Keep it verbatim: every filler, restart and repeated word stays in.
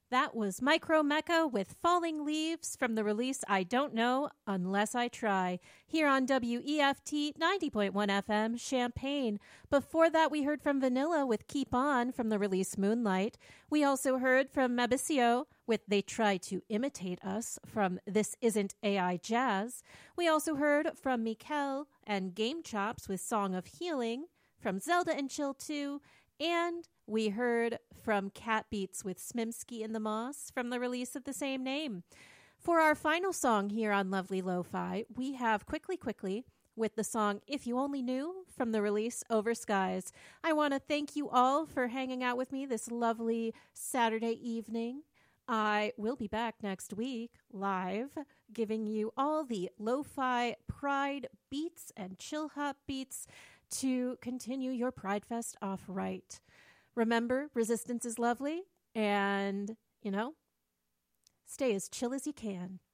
That was Micro Mecca with Falling Leaves from the release I Don't Know Unless I Try, here on W E F T ninety point one F M, Champaign. Before that, we heard from Vanilla with Keep On from the release Moonlight. We also heard from Mabisio with They Try to Imitate Us from This Isn't A I Jazz. We also heard from Mikel and Game Chops with Song of Healing, from Zelda and Chill two, and we heard from Cat Beats with Smimsky and the Moss from the release of the same name. For our final song here on Lovely Lo-Fi, we have Quickly Quickly with the song If You Only Knew from the release Over Skies. I want to thank you all for hanging out with me this lovely Saturday evening. I will be back next week live, giving you all the lo-fi pride beats and chill hop beats to continue your Pride Fest off right. Remember, resistance is lovely, and, you know, stay as chill as you can.